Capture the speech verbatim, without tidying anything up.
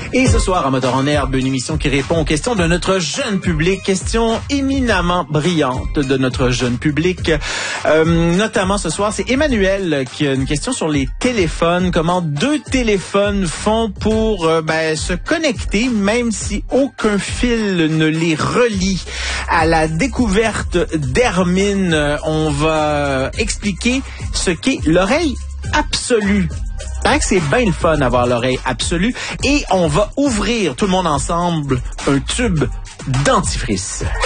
Et ce soir, à Moteur en Herbe, une émission qui répond aux questions de notre jeune public, questions éminemment brillantes de notre jeune public. Euh, notamment ce soir, c'est Emmanuel qui a une question sur les téléphones. Comment deux téléphones font pour euh, ben, se connecter, même si aucun fil ne les relie. À la découverte d'Hermine, on va expliquer ce qu'est l'oreille absolue. Paraît que c'est bien le fun d'avoir l'oreille absolue. Et on va ouvrir tout le monde ensemble un tube dentifrice.